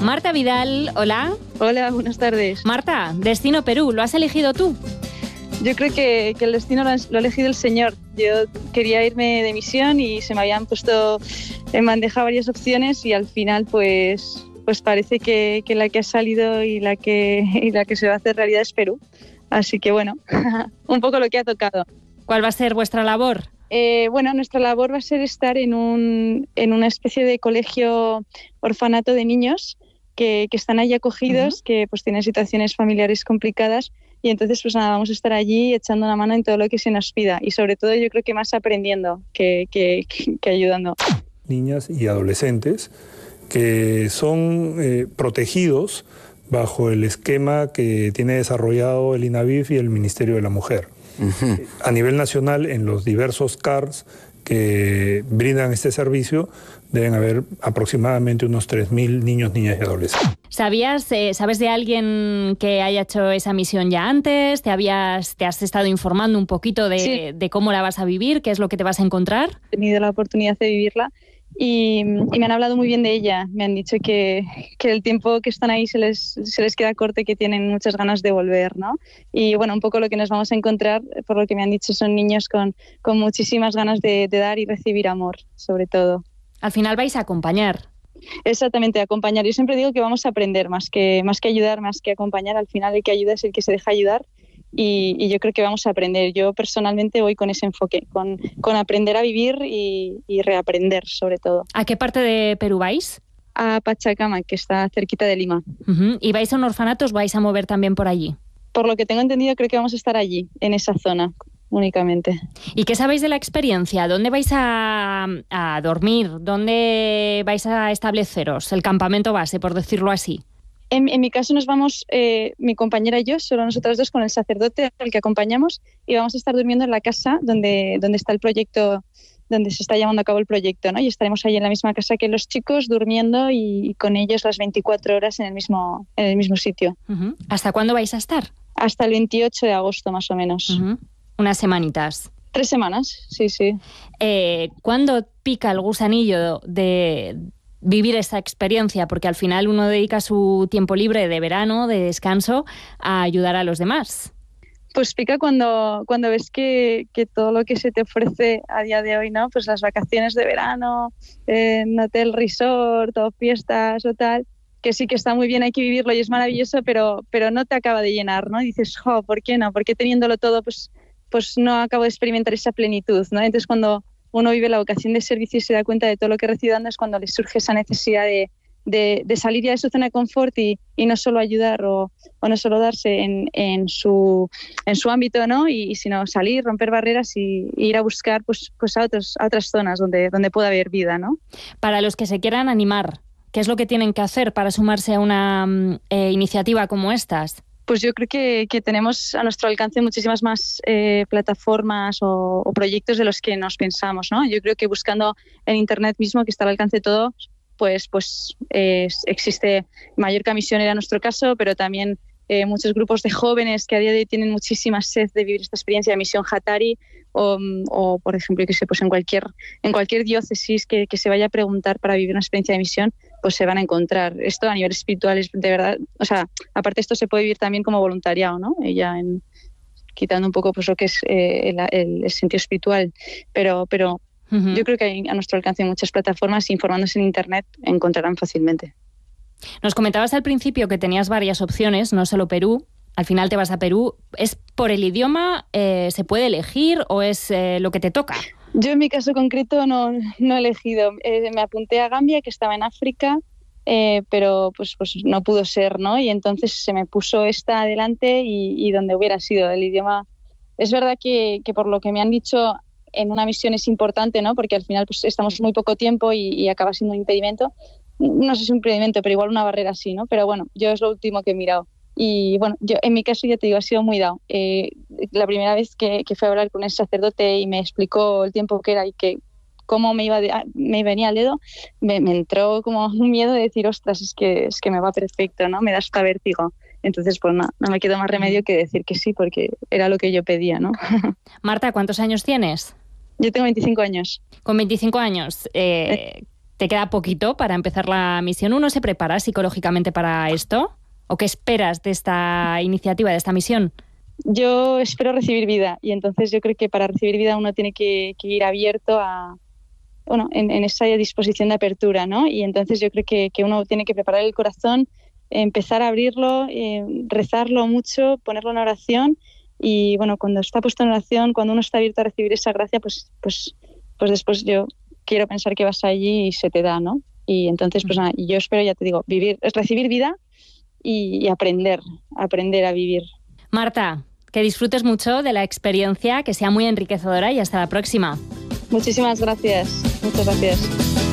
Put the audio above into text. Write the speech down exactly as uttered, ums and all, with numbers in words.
Marta Vidal, hola. Hola, buenas tardes. Marta, destino Perú, ¿lo has elegido tú? Yo creo que, que el destino lo ha, lo ha elegido el Señor. Yo quería irme de misión y se me habían puesto en bandeja varias opciones y al final pues, pues parece que, que la que ha salido y la que, y la que se va a hacer realidad es Perú. Así que bueno, un poco lo que ha tocado. ¿Cuál va a ser vuestra labor? Eh, bueno, nuestra labor va a ser estar en, un, en una especie de colegio orfanato de niños que, que están ahí acogidos, uh-huh. que pues tienen situaciones familiares complicadas y entonces pues nada, vamos a estar allí echando una mano en todo lo que se nos pida y sobre todo yo creo que más aprendiendo que, que, que, que ayudando. Niñas y adolescentes que son eh, protegidos bajo el esquema que tiene desarrollado el INAVIF y el Ministerio de la Mujer. Uh-huh. A nivel nacional, en los diversos C A Rs que brindan este servicio, deben haber aproximadamente unos tres mil niños, niñas y adolescentes. ¿Sabías, eh, sabes de alguien que haya hecho esa misión ya antes? ¿Te habías, te has estado informando un poquito de, sí. de cómo la vas a vivir? ¿Qué es lo que te vas a encontrar? He tenido la oportunidad de vivirla y, y me han hablado muy bien de ella. Me han dicho que, que el tiempo que están ahí se les, se les queda corto y que tienen muchas ganas de volver, ¿no? Y bueno, un poco lo que nos vamos a encontrar, por lo que me han dicho, son niños con, con muchísimas ganas de, de dar y recibir amor, sobre todo. Al final vais a acompañar. Exactamente, acompañar. Yo siempre digo que vamos a aprender, más que, más que ayudar, más que acompañar. Al final el que ayuda es el que se deja ayudar y, y yo creo que vamos a aprender. Yo personalmente voy con ese enfoque, con, con aprender a vivir y, y reaprender sobre todo. ¿A qué parte de Perú vais? A Pachacama, que está cerquita de Lima. Uh-huh. ¿Y vais a un orfanato, os vais a mover también por allí? Por lo que tengo entendido, creo que vamos a estar allí, en esa zona únicamente. ¿Y qué sabéis de la experiencia? ¿Dónde vais a, a dormir? ¿Dónde vais a estableceros? El campamento base, por decirlo así. En, en mi caso nos vamos, eh, mi compañera y yo, solo nosotras dos, con el sacerdote al que acompañamos y vamos a estar durmiendo en la casa donde, donde está el proyecto, donde se está llevando a cabo el proyecto, ¿no? Y estaremos ahí en la misma casa que los chicos, durmiendo y, y con ellos las veinticuatro horas en el mismo, en el mismo sitio. Uh-huh. ¿Hasta cuándo vais a estar? Hasta el veintiocho de agosto, más o menos. Uh-huh. Unas semanitas. Tres semanas, sí, sí. Eh, ¿Cuándo pica el gusanillo de vivir esta experiencia? Porque al final uno dedica su tiempo libre de verano, de descanso, a ayudar a los demás. Pues pica cuando, cuando ves que, que todo lo que se te ofrece a día de hoy, ¿no? Pues las vacaciones de verano, en hotel resort o fiestas o tal, que sí que está muy bien, hay que vivirlo y es maravilloso, pero, pero no te acaba de llenar, ¿no? Y dices, jo, ¿por qué no? Porque teniéndolo todo, pues... pues no acabo de experimentar esa plenitud, ¿no? Entonces cuando uno vive la vocación de servicio y se da cuenta de todo lo que recibe dando es cuando le surge esa necesidad de, de, de salir ya de su zona de confort y, y no solo ayudar o, o no solo darse en, en, su, en su ámbito, ¿no? Y, y sino salir, romper barreras y, y ir a buscar pues, pues a, otros, a otras zonas donde, donde pueda haber vida, ¿no? Para los que se quieran animar, ¿qué es lo que tienen que hacer para sumarse a una eh, iniciativa como estas? Pues yo creo que, que tenemos a nuestro alcance muchísimas más eh, plataformas o, o proyectos de los que nos pensamos, ¿no? Yo creo que buscando en Internet mismo, que está al alcance de todo, pues, pues eh, existe Mallorca Misión era nuestro caso, pero también eh, muchos grupos de jóvenes que a día de hoy tienen muchísima sed de vivir esta experiencia de Misión Hatari o, o por ejemplo, que sé, pues en cualquier, en cualquier diócesis que, que se vaya a preguntar para vivir una experiencia de misión, pues se van a encontrar. Esto a nivel espiritual es de verdad, o sea, aparte esto se puede vivir también como voluntariado, ¿no? Ya en, quitando un poco pues lo que es eh, el, el, el sentido espiritual, pero, pero uh-huh. yo creo que hay a nuestro alcance muchas plataformas, informándose en Internet encontrarán fácilmente. Nos comentabas al principio que tenías varias opciones, no solo Perú. Al final te vas a Perú. ¿Es por el idioma? Eh, ¿Se puede elegir o es eh, lo que te toca? Yo en mi caso concreto no, no he elegido. Eh, me apunté a Gambia, que estaba en África, eh, pero pues, pues no pudo ser, ¿no? Y entonces se me puso esta adelante y, y donde hubiera sido el idioma. Es verdad que, que por lo que me han dicho en una misión es importante, ¿no? Porque al final pues estamos muy poco tiempo y, y acaba siendo un impedimento. No sé si es un impedimento, pero igual una barrera sí, ¿no? Pero bueno, yo es lo último que he mirado. Y bueno, yo en mi caso ya te digo, ha sido muy dado. Eh, la primera vez que, que fui a hablar con el sacerdote y me explicó el tiempo que era y que cómo me iba de, me venía al dedo, me, me entró como un miedo de decir, ostras, es que, es que me va perfecto, ¿no? Me da hasta vértigo. Entonces, pues no, no me quedó más remedio que decir que sí, porque era lo que yo pedía, ¿no? Marta, ¿cuántos años tienes? Yo tengo veinticinco años. Con veinticinco años, eh, te queda poquito para empezar la misión. ¿Uno se prepara psicológicamente para esto? ¿O qué esperas de esta iniciativa, de esta misión? Yo espero recibir vida y entonces yo creo que para recibir vida uno tiene que, que ir abierto a, bueno, en, en esa disposición de apertura, ¿no? Y entonces yo creo que, que uno tiene que preparar el corazón, empezar a abrirlo, eh, rezarlo mucho, ponerlo en oración y bueno, cuando está puesto en oración, cuando uno está abierto a recibir esa gracia, pues, pues, pues después yo quiero pensar que vas allí y se te da, ¿no? Y entonces, pues nada, yo espero, ya te digo, vivir, recibir vida y, y aprender, aprender a vivir. Marta, que disfrutes mucho de la experiencia, que sea muy enriquecedora y hasta la próxima. Muchísimas gracias. Muchas gracias.